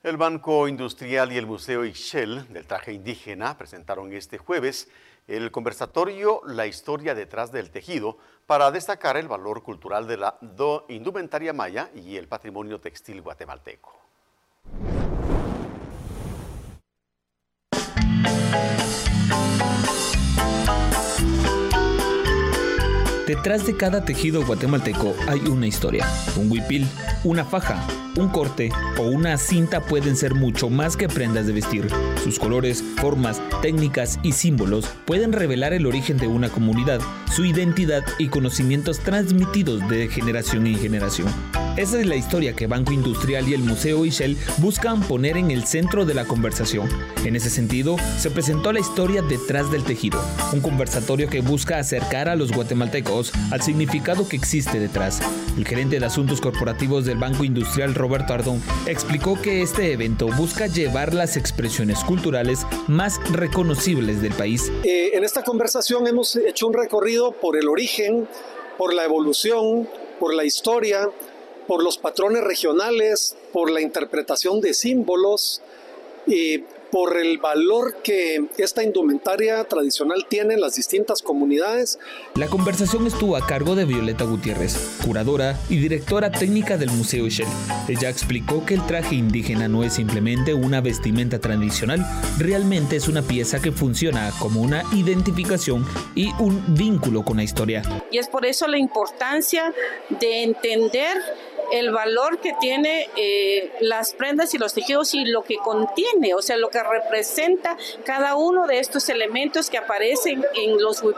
El Banco Industrial y el Museo Ixchel del traje indígena presentaron este jueves el conversatorio La historia detrás del tejido para destacar el valor cultural de la indumentaria maya y el patrimonio textil guatemalteco. Detrás de cada tejido guatemalteco hay una historia. Un huipil, una faja, un corte o una cinta pueden ser mucho más que prendas de vestir. Sus colores, formas, técnicas y símbolos pueden revelar el origen de una comunidad, su identidad y conocimientos transmitidos de generación en generación. Esa es la historia que Banco Industrial y el Museo Ixchel buscan poner en el centro de la conversación. En ese sentido, se presentó la historia detrás del tejido, un conversatorio que busca acercar a los guatemaltecos al significado que existe detrás. El gerente de Asuntos Corporativos del Banco Industrial, Roberto Ardón, explicó que este evento busca llevar las expresiones culturales más reconocibles del país. En esta conversación hemos hecho un recorrido por el origen, por la evolución, por la historia, por los patrones regionales, por la interpretación de símbolos y por el valor que esta indumentaria tradicional tiene en las distintas comunidades. La conversación estuvo a cargo de Violeta Gutiérrez, curadora y directora técnica del Museo Ixchel. Ella explicó que el traje indígena no es simplemente una vestimenta tradicional, realmente es una pieza que funciona como una identificación y un vínculo con la historia. Y es por eso la importancia de entender el valor que tiene las prendas y los tejidos y lo que contiene, o sea, lo que representa cada uno de estos elementos que aparecen en los